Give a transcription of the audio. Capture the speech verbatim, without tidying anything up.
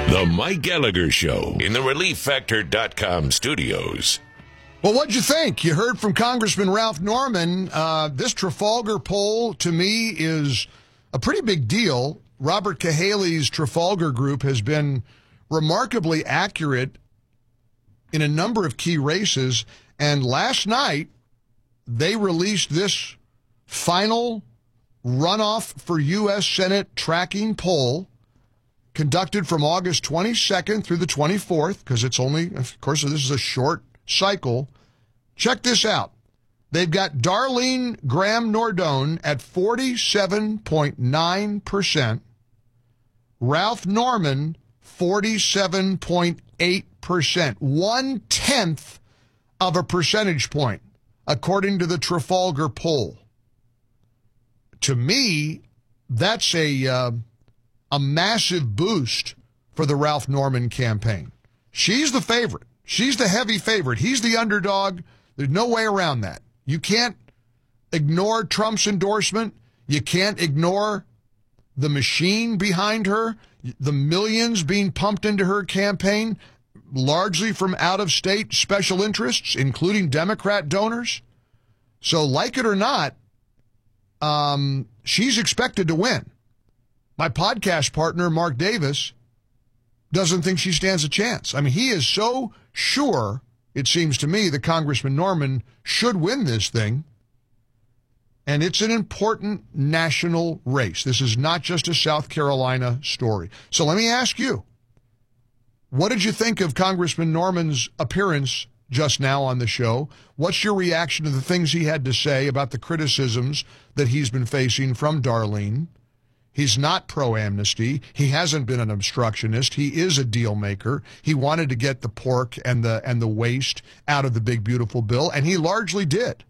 The Mike Gallagher Show in the relief factor dot com studios. Well, what'd you think? You heard from Congressman Ralph Norman. Uh, this Trafalgar poll, to me, is a pretty big deal. Robert Cahaley's Trafalgar group has been remarkably accurate in a number of key races. And last night, they released this final runoff for U S Senate tracking poll conducted from August twenty-second through the twenty-fourth, because it's only, of course, this is a short cycle. Check this out. They've got Darlene Graham Nordone at forty-seven point nine percent, Ralph Norman forty-seven point eight percent, one-tenth of a percentage point, according to the Trafalgar poll. To me, that's a uh, a massive boost for the Ralph Norman campaign. She's the favorite. She's the heavy favorite. He's the underdog. There's no way around that. You can't ignore Trump's endorsement. You can't ignore the machine behind her, the millions being pumped into her campaign, largely from out-of-state special interests, including Democrat donors. So, like it or not, um, she's expected to win. My podcast partner, Mark Davis, doesn't think she stands a chance. I mean, he is so sure, it seems to me, that Congressman Norman should win this thing. And it's an important national race. This is not just a South Carolina story. So let me ask you, what did you think of Congressman Norman's appearance just now on the show? What's your reaction to the things he had to say about the criticisms that he's been facing from Darlene? He's not pro-amnesty. He hasn't been an obstructionist. He is a deal maker. He wanted to get the pork and the and the waste out of the big, beautiful bill, and he largely did.